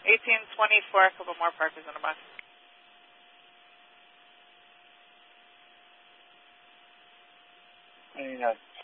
1824, a couple more Parkers in a bus. 29.